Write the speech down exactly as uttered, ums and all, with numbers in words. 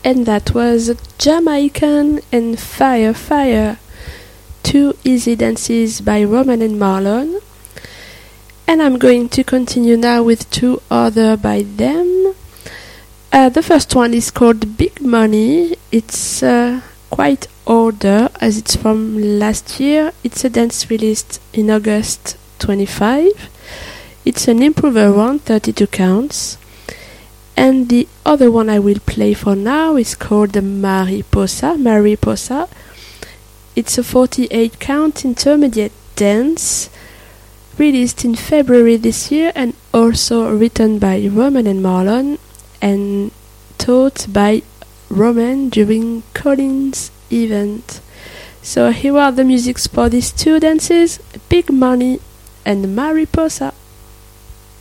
And that was Jamaican and Fire Fire, two easy dances by Roman and Marlon. And I'm going to continue now with two other by them. Uh, the first one is called Big Money. It's uh, quite older as it's from last year. It's a dance released in August twenty-fifth. It's an improver one, thirty-two counts. And the other one I will play for now is called the Mariposa. Mariposa. It's a forty-eight count intermediate dance released in February this year and also written by Roman and Marlon and taught by Roman during Colin's event. So here are the musics for these two dances, Big Money and Mariposa.